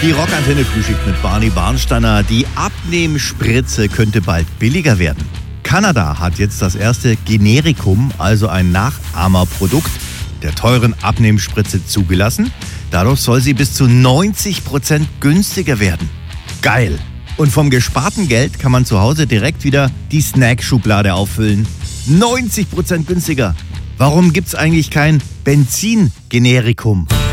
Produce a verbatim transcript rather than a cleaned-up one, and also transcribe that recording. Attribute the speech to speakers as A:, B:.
A: Die Rockantenne frühstückt mit Barney Barnsteiner. Die Abnehmspritze könnte bald billiger werden. Kanada hat jetzt das erste Generikum, also ein Nachahmerprodukt der teuren Abnehmspritze zugelassen. Dadurch soll sie bis zu neunzig Prozent günstiger werden. Geil! Und vom gesparten Geld kann man zu Hause direkt wieder die Snackschublade auffüllen. neunzig Prozent günstiger. Warum gibt's eigentlich kein Benzin-Generikum?